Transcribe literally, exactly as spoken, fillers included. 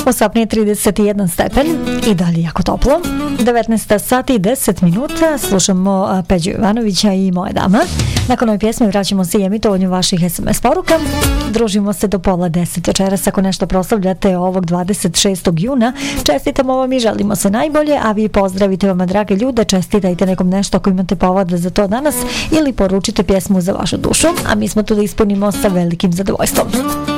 U Sapni trideset jedan stepen i dalje jako toplo. devetnaest sati i deset minuta. Slušamo Peđu Ivanovića i Moje dama. Nakon ove pjesme vraćamo se i emitovanju vaših es em es poruka. Družimo se do pola deset večeras. Ako nešto proslavljate ovog dvadeset šestog juna, čestitamo vam i želimo se najbolje, a vi pozdravite vama drage ljude, čestitajte nekom nešto ako imate povoda za to danas ili poručite pjesmu za vašu dušu, a mi smo tu da ispunimo sa velikim zadovoljstvom.